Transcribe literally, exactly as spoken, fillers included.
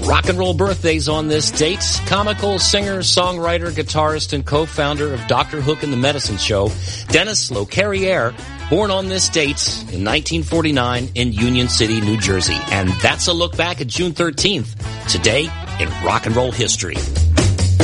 Rock and roll birthdays on this date. Comical singer, songwriter, guitarist, and co-founder of Doctor Hook and the Medicine Show, Dennis LeCarriere, born on this date in nineteen forty-nine in Union City, New Jersey. And that's a look back at June thirteenth, today in rock and roll history.